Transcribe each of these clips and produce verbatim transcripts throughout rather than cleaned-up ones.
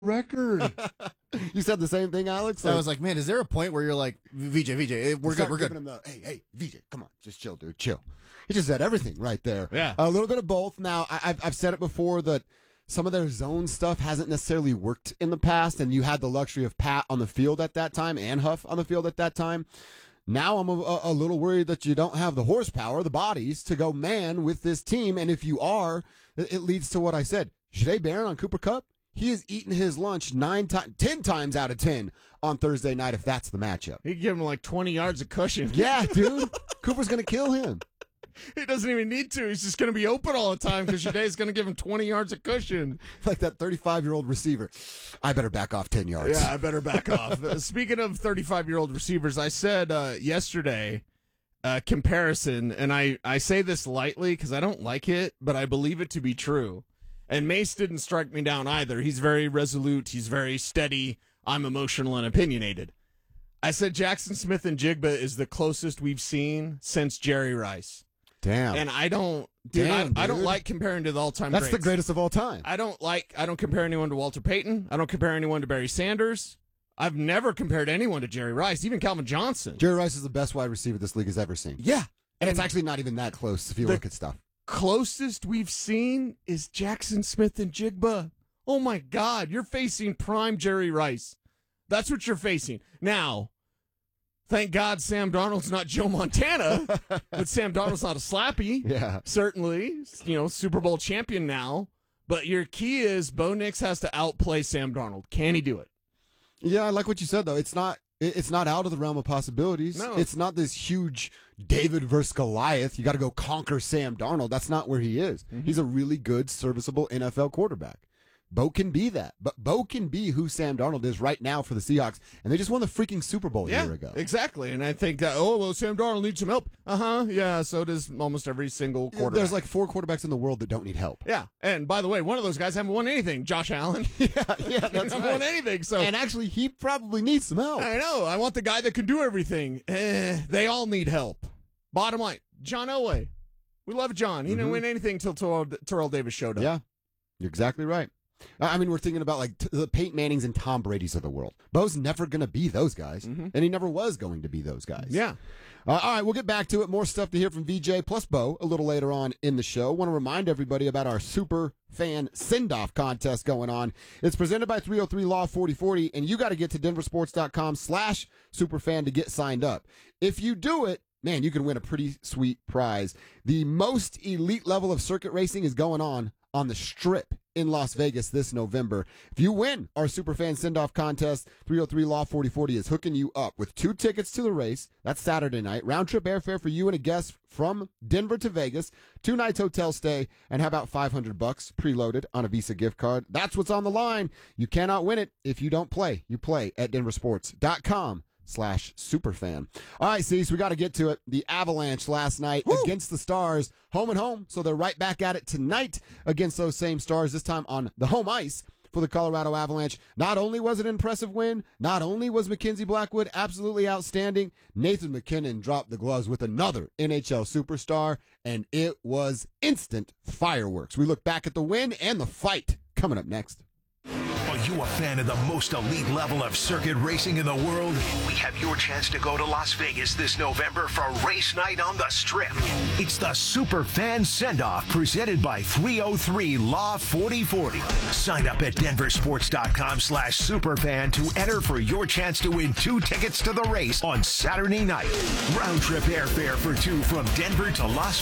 record. You said the same thing, Alex? Like, I was like, man, is there a point where you're like, V J, V J, we're good, we're good. Him the, hey, hey, V J, come on, just chill, dude, chill. He just said everything right there. Yeah. A little bit of both. Now, I, I've, I've said it before that some of their zone stuff hasn't necessarily worked in the past, and you had the luxury of Pat on the field at that time and Huff on the field at that time. Now I'm a, a little worried that you don't have the horsepower, the bodies, to go man with this team, and if you are, it, it leads to what I said. Jahdae Barron on Cooper Kupp, he has eaten his lunch nine times, ten times out of ten on Thursday night if that's the matchup. He give him like twenty yards of cushion. Yeah, dude. Cooper's going to kill him. He doesn't even need to. He's just going to be open all the time because Jahdae's going to give him twenty yards of cushion. Like that thirty-five-year-old receiver. I better back off ten yards. Yeah, I better back off. Uh, speaking of thirty-five-year-old receivers, I said uh, yesterday, uh, comparison, and I, I say this lightly because I don't like it, but I believe it to be true. And Mace didn't strike me down either. He's very resolute. He's very steady. I'm emotional and opinionated. I said Jackson Smith and Jigba is the closest we've seen since Jerry Rice. Damn. And I don't, dude, Damn, I, dude. I don't like comparing to the all-time That's greats. the greatest of all time. I don't like, I don't compare anyone to Walter Payton. I don't compare anyone to Barry Sanders. I've never compared anyone to Jerry Rice, even Calvin Johnson. Jerry Rice is the best wide receiver this league has ever seen. Yeah. And, and it's actually not even that close if you look at stuff. Closest we've seen is Jackson Smith and Jigba. Oh my God, you're facing prime Jerry Rice. That's what you're facing. Now, thank God Sam Darnold's not Joe Montana, but Sam Darnold's not a slappy. Yeah. Certainly, you know, Super Bowl champion now. But your key is Bo Nix has to outplay Sam Darnold. Can he do it? Yeah, I like what you said, though. It's not it's not out of the realm of possibilities. No. It's not this huge David versus Goliath. You got to go conquer Sam Darnold. That's not where he is. Mm-hmm. He's a really good, serviceable N F L quarterback. Bo can be that. But Bo can be who Sam Darnold is right now for the Seahawks. And they just won the freaking Super Bowl a yeah, year ago. Exactly. And I think that, oh, well, Sam Darnold needs some help. Uh-huh. Yeah, so does almost every single quarterback. There's like four quarterbacks in the world that don't need help. Yeah. And by the way, one of those guys haven't won anything. Josh Allen. yeah, yeah, that's haven't right. won anything. So. And actually, he probably needs some help. I know. I want the guy that can do everything. Eh, they all need help. Bottom line, John Elway. We love John. He mm-hmm. didn't win anything until Terrell, Terrell Davis showed up. Yeah, you're exactly right. I mean, we're thinking about like t- the Peyton Mannings and Tom Brady's of the world. Bo's never going to be those guys, mm-hmm. and he never was going to be those guys. Yeah. Uh, all right, we'll get back to it. More stuff to hear from V J plus Bo a little later on in the show. Want to remind everybody about our Super Fan Send-Off contest going on. It's presented by three oh three Law forty forty, and you got to get to denversports.com slash superfan to get signed up. If you do it, man, you can win a pretty sweet prize. The most elite level of circuit racing is going on on the Strip in Las Vegas this November. If you win our Superfan Send-Off contest, three oh three Law forty forty is hooking you up with two tickets to the race. That's Saturday night. Round-trip airfare for you and a guest from Denver to Vegas. Two nights hotel stay, and how about five hundred bucks preloaded on a Visa gift card? That's what's on the line. You cannot win it if you don't play. You play at denversports.com slash superfan. All right, Cease, we got to get to it. The Avalanche last night Woo! Against the Stars, home and home. So they're right back at it tonight against those same Stars, this time on the home ice for the Colorado Avalanche. Not only was it an impressive win, not only was Mackenzie Blackwood absolutely outstanding, Nathan McKinnon dropped the gloves with another N H L superstar, and it was instant fireworks. We look back at the win and the fight coming up next. Are you a fan of the most elite level of circuit racing in the world? We have your chance to go to Las Vegas this November for race night on the Strip. It's the Super Fan Send-Off presented by three oh three Law forty forty. Sign up at denversports.com slash superfan to enter for your chance to win two tickets to the race on Saturday night. Round trip airfare for two from Denver to Las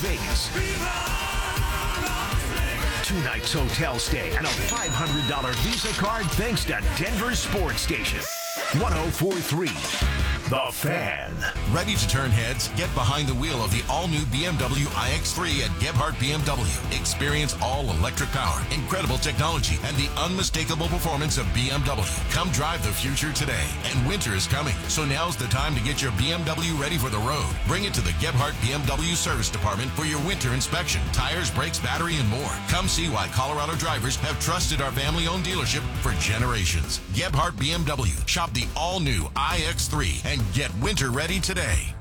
Vegas. Two nights hotel stay and a five hundred dollars Visa card thanks to Denver Sports Station. ten forty-three The Fan. Ready to turn heads? Get behind the wheel of the all-new B M W i X three at Gebhardt B M W. Experience all-electric power, incredible technology, and the unmistakable performance of B M W. Come drive the future today. And winter is coming, so now's the time to get your B M W ready for the road. Bring it to the Gebhardt B M W Service Department for your winter inspection. Tires, brakes, battery, and more. Come see why Colorado drivers have trusted our family-owned dealership for generations. Gebhardt B M W. Shop the all-new i X three and get winter ready today.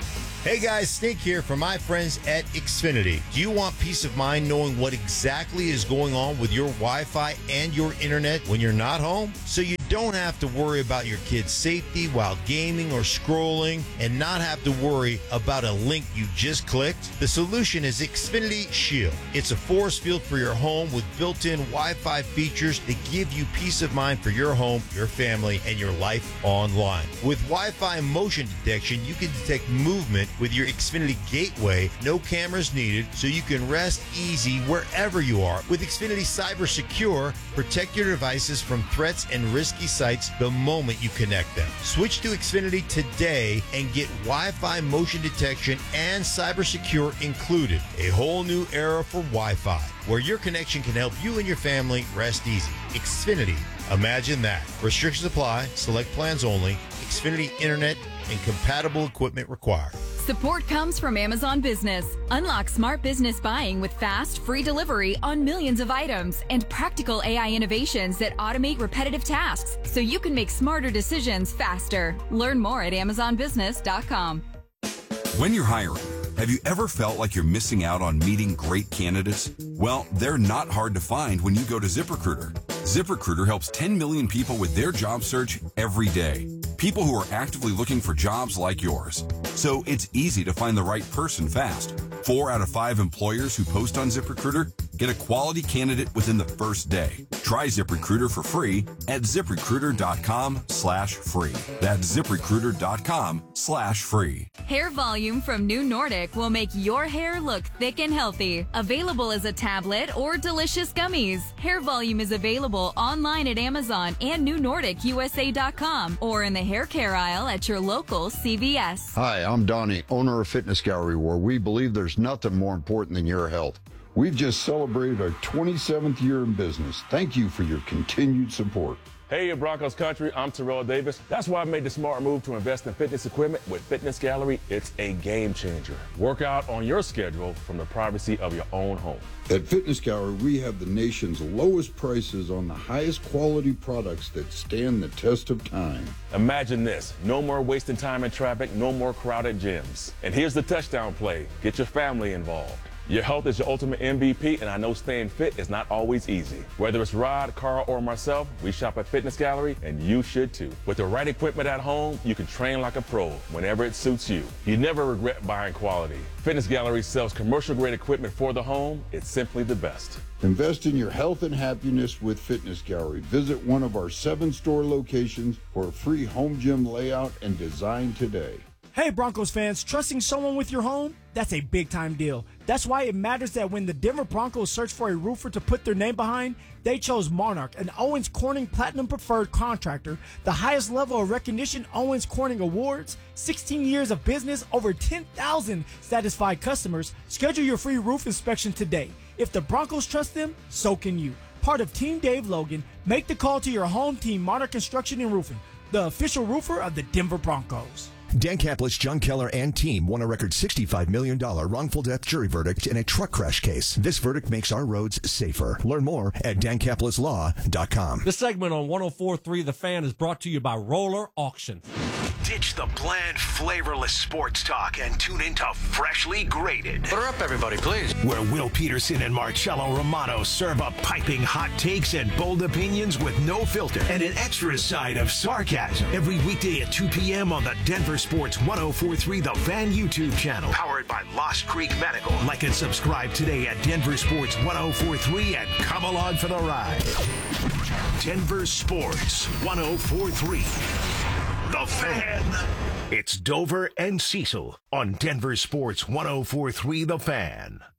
Hey guys, Snake here from my friends at Xfinity. Do you want peace of mind knowing what exactly is going on with your Wi-Fi and your internet when you're not home? So you don't have to worry about your kids' safety while gaming or scrolling and not have to worry about a link you just clicked? The solution is Xfinity Shield. It's a force field for your home with built-in Wi-Fi features that give you peace of mind for your home, your family, and your life online. With Wi-Fi motion detection, you can detect movement with your Xfinity Gateway. No cameras needed, so you can rest easy wherever you are. With Xfinity Cyber Secure, protect your devices from threats and risky sites the moment you connect them. Switch to Xfinity today and get Wi-Fi motion detection and Cyber Secure included. A whole new era for Wi-Fi, where your connection can help you and your family rest easy. Xfinity. Imagine that. Restrictions apply. Select plans only. Xfinity Internet and compatible equipment required. Support comes from Amazon Business. Unlock smart business buying with fast, free delivery on millions of items and practical A I innovations that automate repetitive tasks so you can make smarter decisions faster. Learn more at amazon business dot com. When you're hiring, have you ever felt like you're missing out on meeting great candidates? Well, they're not hard to find when you go to ZipRecruiter. ZipRecruiter helps ten million people with their job search every day. People who are actively looking for jobs like yours. So it's easy to find the right person fast. Four out of five employers who post on ZipRecruiter get a quality candidate within the first day. Try ZipRecruiter for free at ZipRecruiter.com slash free. That's ZipRecruiter.com slash free. Hair Volume from New Nordic will make your hair look thick and healthy. Available as a tablet or delicious gummies. Hair Volume is available online at Amazon and New Nordic U S A dot com or in the hair care aisle at your local C V S. Hi, I'm Donnie, owner of Fitness Gallery, where we believe there's nothing more important than your health. We've just celebrated our twenty-seventh year in business. Thank you for your continued support. Hey, Broncos country, I'm Terrell Davis. That's why I made the smart move to invest in fitness equipment with Fitness Gallery. It's a game changer. Work out on your schedule from the privacy of your own home. At Fitness Gallery, we have the nation's lowest prices on the highest quality products that stand the test of time. Imagine this. No more wasting time in traffic, no more crowded gyms. And here's the touchdown play. Get your family involved. Your health is your ultimate M V P, and I know staying fit is not always easy. Whether it's Rod, Carl, or myself, we shop at Fitness Gallery, and you should too. With the right equipment at home, you can train like a pro whenever it suits you. You never regret buying quality. Fitness Gallery sells commercial-grade equipment for the home. It's simply the best. Invest in your health and happiness with Fitness Gallery. Visit one of our seven store locations for a free home gym layout and design today. Hey, Broncos fans, trusting someone with your home? That's a big-time deal. That's why it matters that when the Denver Broncos searched for a roofer to put their name behind, they chose Monarch, an Owens Corning Platinum Preferred contractor, the highest level of recognition Owens Corning awards, sixteen years of business, over ten thousand satisfied customers. Schedule your free roof inspection today. If the Broncos trust them, so can you. Part of Team Dave Logan, make the call to your home team, Monarch Construction and Roofing, the official roofer of the Denver Broncos. Dan Caplis, John Keller, and team won a record sixty-five million dollars wrongful death jury verdict in a truck crash case. This verdict makes our roads safer. Learn more at Dan Caplis Law dot com. This segment on one oh four point three The Fan is brought to you by Roller Auction. Ditch the bland, flavorless sports talk and tune into Freshly Graded. Order up, everybody, please. Where Will Peterson and Marcello Romano serve up piping hot takes and bold opinions with no filter and an extra side of sarcasm. Every weekday at two p.m. on the Denver Sports one oh four point three The Fan YouTube channel. Powered by Lost Creek Medical. Like and subscribe today at Denver Sports one oh four point three and come along for the ride. Denver Sports one oh four point three. The Fan. It's Dover and Cecil on Denver Sports one oh four point three The Fan.